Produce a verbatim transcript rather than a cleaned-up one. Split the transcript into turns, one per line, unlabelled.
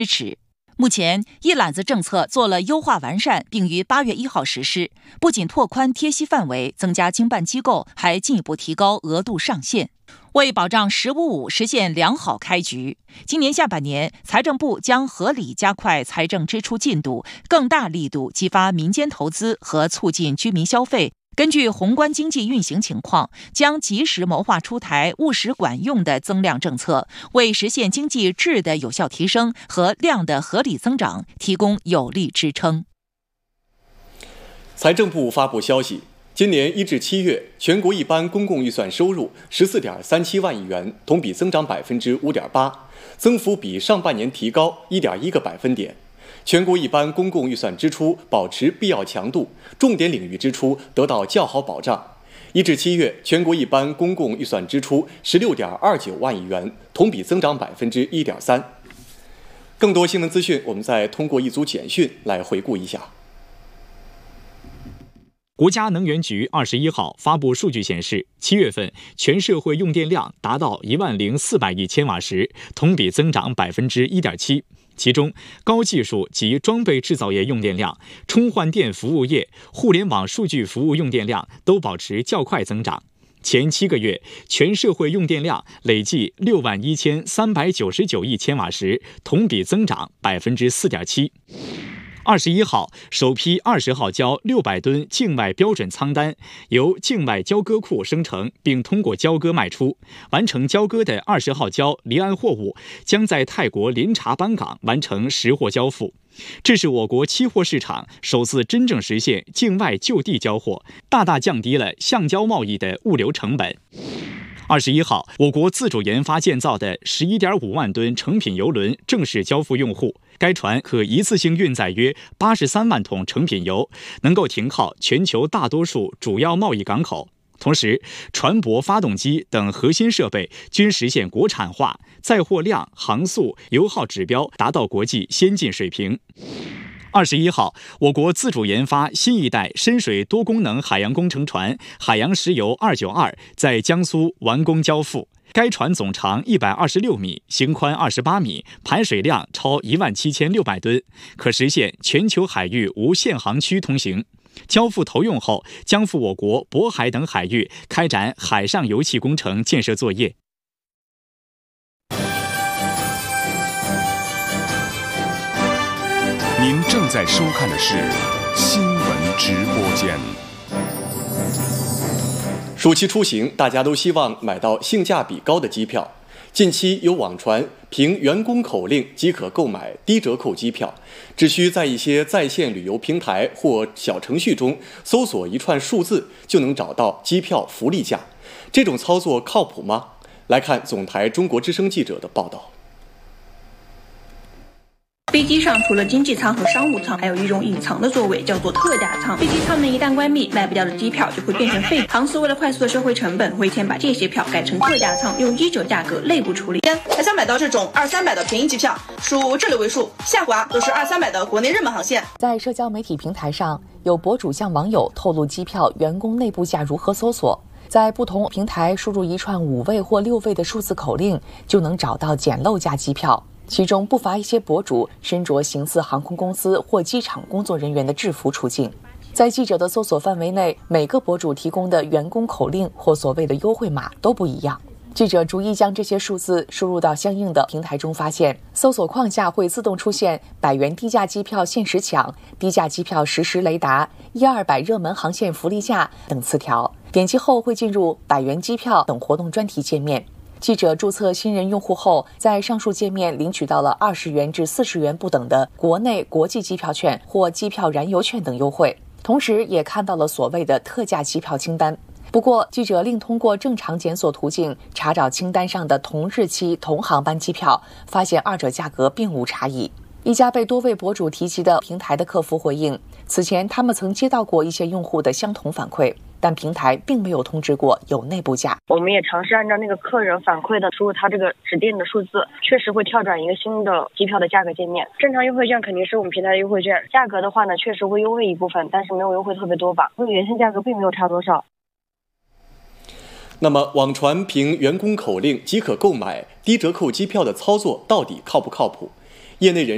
支持。目前，一揽子政策做了优化完善，并于八月一号实施。不仅拓宽贴息范围，增加经办机构，还进一步提高额度上限。为保障“十五五”实现良好开局，今年下半年，财政部将合理加快财政支出进度，更大力度激发民间投资和促进居民消费。根据宏观经济运行情况，将及时谋划出台务实管用的增量政策，为实现经济质的有效提升和量的合理增长提供有力支撑。
财政部发布消息，今年一至七月，全国一般公共预算收入十四点三七万亿元，同比增长百分之五点八，增幅比上半年提高一点一个百分点。全国一般公共预算支出保持必要强度，重点领域支出得到较好保障。一至七月，全国一般公共预算支出十六点二九万亿元，同比增长百分之一点三。更多新闻资讯，我们再通过一组简讯来回顾一下。
国家能源局二十一号发布数据显示，七月份全社会用电量达到一万零四百亿千瓦时，同比增长百分之一点七。其中，高技术及装备制造业用电量、充换电服务业、互联网数据服务用电量都保持较快增长。前七个月，全社会用电量累计六万一千三百九十九亿千瓦时，同比增长百分之四点七。二十一号，首批二十号交六百吨境外标准仓单由境外交割库生成，并通过交割卖出。完成交割的二十号交离岸货物将在泰国林察邦港完成实货交付。这是我国期货市场首次真正实现境外就地交货，大大降低了橡胶贸易的物流成本。二十一号，我国自主研发建造的十一点五万吨成品油轮正式交付用户。该船可一次性运载约八十三万桶成品油，能够停靠全球大多数主要贸易港口。同时，船舶、发动机等核心设备均实现国产化，载货量、航速、油耗指标达到国际先进水平。二十一号，我国自主研发新一代深水多功能海洋工程船海洋石油二九二在江苏完工交付。该船总长一百二十六米，型宽二十八米，排水量超一万七千六百吨，可实现全球海域无限航区通行。交付投用后，将赴我国渤海等海域开展海上油气工程建设作业。
您正在收看的是新闻直播间。
暑期出行，大家都希望买到性价比高的机票。近期有网传凭员工口令即可购买低折扣机票，只需在一些在线旅游平台或小程序中搜索一串数字，就能找到机票福利价。这种操作靠谱吗？来看总台中国之声记者的报道。
飞机上除了经济舱和商务舱，还有一种隐藏的座位，叫做特价舱。飞机舱门一旦关闭，卖不掉的机票就会变成废。航司为了快速的收回成本，会先把这些票改成特价舱，用一折价格内部处理。
还想买到这种二三百的便宜机票，输这六位数，下滑都是二三百的国内热门航线。
在社交媒体平台上，有博主向网友透露机票员工内部价如何搜索。在不同平台输入一串五位或六位的数字口令，就能找到捡漏价机票。其中不乏一些博主身着形似航空公司或机场工作人员的制服出镜。在记者的搜索范围内，每个博主提供的员工口令或所谓的优惠码都不一样。记者逐一将这些数字输入到相应的平台中，发现搜索框下会自动出现百元低价机票限时抢、低价机票实时雷达、一二百热门航线福利价等词条。点击后会进入百元机票等活动专题界面。记者注册新人用户后，在上述界面领取到了二十元至四十元不等的国内国际机票券或机票燃油券等优惠，同时也看到了所谓的特价机票清单。不过，记者另通过正常检索途径查找清单上的同日期同航班机票，发现二者价格并无差异。一家被多位博主提及的平台的客服回应，此前他们曾接到过一些用户的相同反馈，但平台并没有通知过有内部价。
我们也尝试按照那个客人反馈的输入他这个指定的数字，确实会跳转一个新的机票的价格界面。正常优惠券肯定是我们平台的优惠券，价格的话呢，确实会优惠一部分，但是没有优惠特别多吧，和原先价格并没有差多少。
那么，网传凭员工口令即可购买低折扣机票的操作到底靠不靠谱？业内人